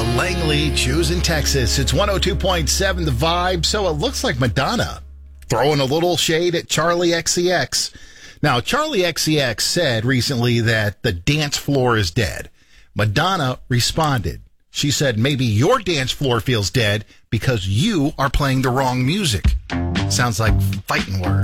Langley, choosing Texas. It's 102.7 The Vibe. So it looks like Madonna throwing a little shade at Charlie XCX. Now, Charlie XCX said recently that the dance floor is dead. Madonna responded. She said, maybe your dance floor feels dead because you are playing the wrong music. Sounds like fighting words.